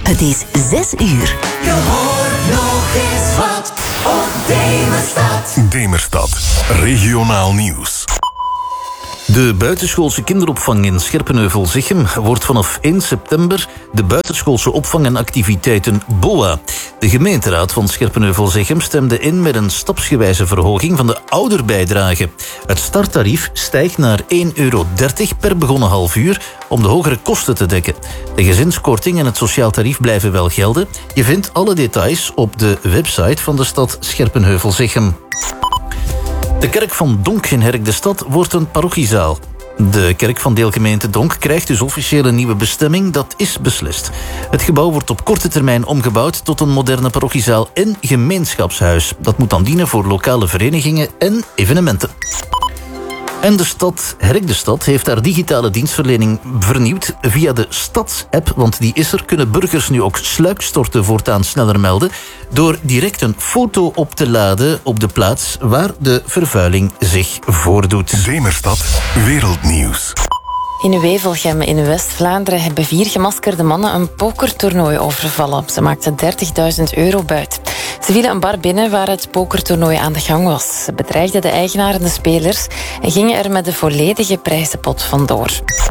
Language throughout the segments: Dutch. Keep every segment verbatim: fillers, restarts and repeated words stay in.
Het is zes uur. Je hoort nog eens wat op Demerstad. Demerstad, regionaal nieuws. De buitenschoolse kinderopvang in Scherpenheuvel-Zichem wordt vanaf één september de buitenschoolse opvang en activiteiten B O A. De gemeenteraad van Scherpenheuvel-Zichem stemde in met een stapsgewijze verhoging van de ouderbijdrage. Het starttarief stijgt naar één euro dertig per begonnen half uur om de hogere kosten te dekken. De gezinskorting en het sociaal tarief blijven wel gelden. Je vindt alle details op de website van de stad Scherpenheuvel-Zichem. De kerk van Donk in Herk de Stad wordt een parochiezaal. De kerk van deelgemeente Donk krijgt dus officieel een nieuwe bestemming, dat is beslist. Het gebouw wordt op korte termijn omgebouwd tot een moderne parochiezaal en gemeenschapshuis. Dat moet dan dienen voor lokale verenigingen en evenementen. En de stad, Herk de Stad, heeft haar digitale dienstverlening vernieuwd via de Stads-app, want die is er, kunnen burgers nu ook sluikstorten voortaan sneller melden door direct een foto op te laden op de plaats waar de vervuiling zich voordoet. Demerstad, wereldnieuws. In Wevelgem in West-Vlaanderen hebben vier gemaskerde mannen een pokertoernooi overvallen. Ze maakten dertigduizend euro buit. Ze vielen een bar binnen waar het pokertoernooi aan de gang was. Ze bedreigden de eigenaar en de spelers en gingen er met de volledige prijzenpot vandoor.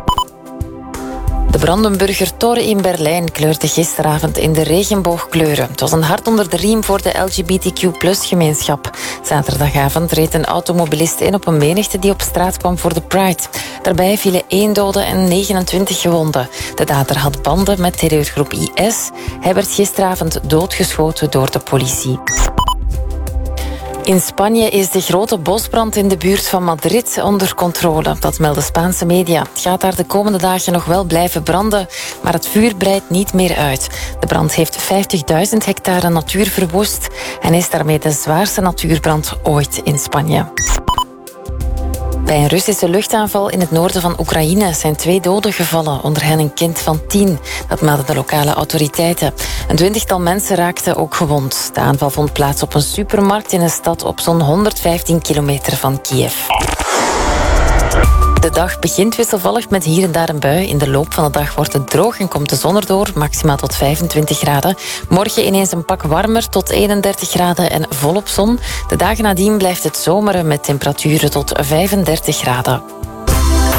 De Brandenburger Tor in Berlijn kleurde gisteravond in de regenboogkleuren. Het was een hart onder de riem voor de L G B T Q plus gemeenschap. Zaterdagavond reed een automobilist in op een menigte die op straat kwam voor de Pride. Daarbij vielen één dode en negenentwintig gewonden. De dader had banden met terreurgroep I S. Hij werd gisteravond doodgeschoten door de politie. In Spanje is de grote bosbrand in de buurt van Madrid onder controle. Dat melden Spaanse media. Het gaat daar de komende dagen nog wel blijven branden, maar het vuur breidt niet meer uit. De brand heeft vijftigduizend hectare natuur verwoest en is daarmee de zwaarste natuurbrand ooit in Spanje. Bij een Russische luchtaanval in het noorden van Oekraïne zijn twee doden gevallen, onder hen een kind van tien. Dat melden de lokale autoriteiten. Een twintigtal mensen raakten ook gewond. De aanval vond plaats op een supermarkt in een stad op zo'n honderdvijftien kilometer van Kiev. De dag begint wisselvallig met hier en daar een bui. In de loop van de dag wordt het droog en komt de zon erdoor, maximaal tot vijfentwintig graden. Morgen ineens een pak warmer tot eenendertig graden en volop zon. De dagen nadien blijft het zomeren met temperaturen tot vijfendertig graden.